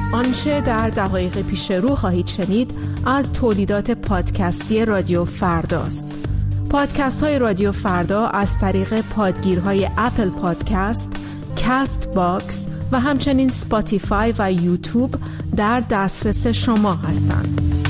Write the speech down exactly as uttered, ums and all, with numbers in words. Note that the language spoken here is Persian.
آنچه در دقایق پیش رو خواهید شنید از تولیدات پادکستی رادیو فرداست. پادکست های رادیو فردا از طریق پادگیرهای اپل پادکست، کست باکس و همچنین سپاتیفای و یوتیوب در دسترس شما هستند.